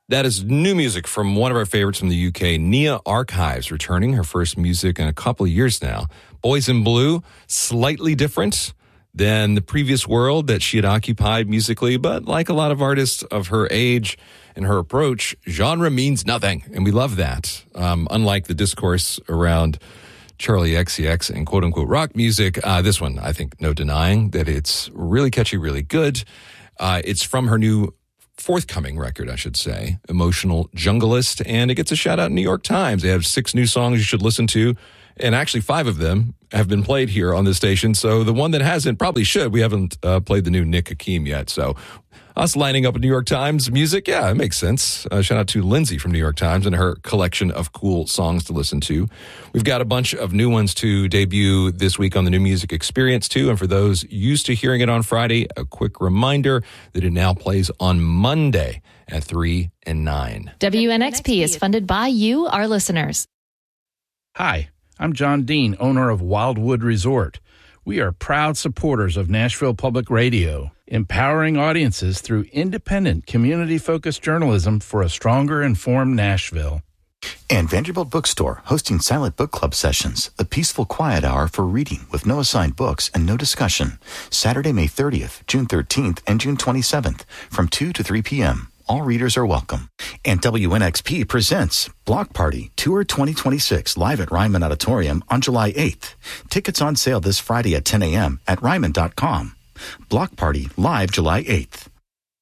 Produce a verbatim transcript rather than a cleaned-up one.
That is new music from one of our favorites from the U K, Nia Archives, returning her first music in a couple of years now. Boys in Blue, slightly different than the previous world that she had occupied musically, but like a lot of artists of her age and her approach, genre means nothing, and we love that. Um, unlike the discourse around Charlie X C X and quote-unquote rock music, uh, this one, I think, no denying that it's really catchy, really good. Uh, it's from her new forthcoming record, I should say, Emotional Junglist, and it gets a shout out in New York Times. They have six new songs you should listen to, and actually five of them have been played here on this station, so the one that hasn't probably should. We haven't uh, played the new Nick Hakim yet, so us lining up with New York Times music, yeah, it makes sense. Uh, shout out to Lindsay from New York Times and her collection of cool songs to listen to. We've got a bunch of new ones to debut this week on the New Music Experience, too. And for those used to hearing it on Friday, a quick reminder that it now plays on Monday at three and nine. W N X P is funded by you, our listeners. Hi, I'm John Dean, owner of Wildwood Resort. We are proud supporters of Nashville Public Radio, empowering audiences through independent, community-focused journalism for a stronger, informed Nashville. And Vanderbilt Bookstore, hosting silent book club sessions, a peaceful quiet hour for reading with no assigned books and no discussion. Saturday, May thirtieth, June thirteenth, and June twenty-seventh, from two to three p.m. All readers are welcome. And W N X P presents Block Party Tour twenty twenty-six live at Ryman Auditorium on July eighth. Tickets on sale this Friday at ten a.m. at ryman dot com. Block Party live July eighth.